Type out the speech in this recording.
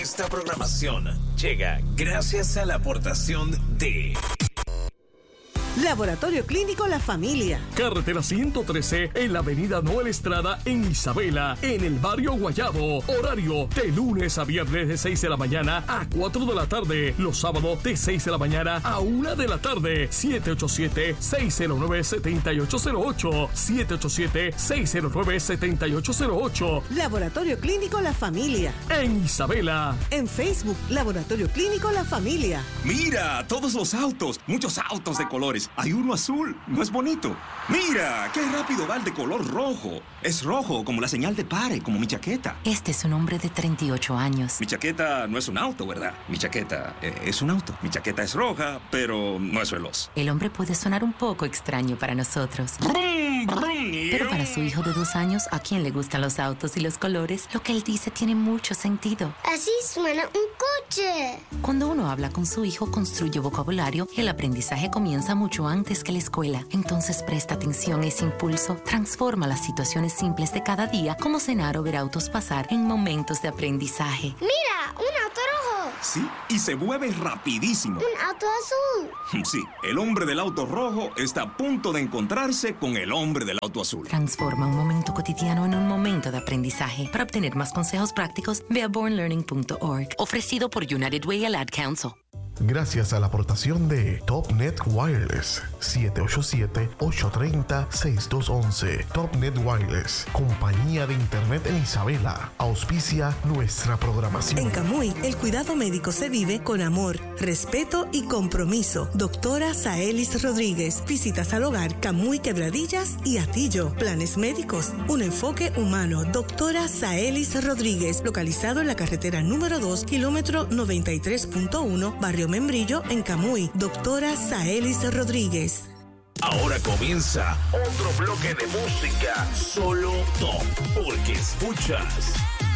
Esta programación llega gracias a la aportación de Laboratorio Clínico La Familia. Carretera 113 en la avenida Noel Estrada en Isabela, en el barrio Guayabo. Horario de lunes a viernes de 6 de la mañana a 4 de la tarde. Los sábados de 6 de la mañana a 1 de la tarde. 787-609-7808. 787-609-7808. Laboratorio Clínico La Familia. En Isabela. En Facebook, Laboratorio Clínico La Familia. Mira, todos los autos, muchos autos de colores. Hay uno azul, no es bonito. Mira, qué rápido va el de color rojo. Es rojo como la señal de pare, como mi chaqueta. Este es un hombre de 38 años. Mi chaqueta no es un auto, ¿verdad? Mi chaqueta es un auto. Mi chaqueta es roja, pero no es veloz. El hombre puede sonar un poco extraño para nosotros. Brum, brum, Pero para su hijo de 2 años, a quien le gustan los autos y los colores, lo que él dice tiene mucho sentido. Así suena un coche. Cuando uno habla con su hijo, construye vocabulario y el aprendizaje comienza mucho antes que la escuela. Entonces presta atención a ese impulso, transforma las situaciones simples de cada día, como cenar o ver autos pasar, en momentos de aprendizaje. Mira, un auto rojo. Sí, y se mueve rapidísimo. Un auto azul. Sí, el hombre del auto rojo está a punto de encontrarse con el hombre del auto azul. Transforma un momento cotidiano en un momento de aprendizaje. Para obtener más consejos prácticos, ve a bornlearning.org. Ofrecido por United Way and Ad Council. Gracias a la aportación de TopNet Wireless, 787-830-6211. TopNet Wireless, compañía de internet en Isabela, auspicia nuestra programación. En Camuy, el cuidado médico se vive con amor, respeto y compromiso. Doctora Saelis Rodríguez. Visitas al hogar Camuy, Quebradillas y Atillo. Planes médicos, un enfoque humano. Doctora Saelis Rodríguez, localizado en la carretera número 2, kilómetro 93.1, barrio Membrillo, en Camuy. Doctora Saelis Rodríguez. Ahora comienza otro bloque de música solo top, porque escuchas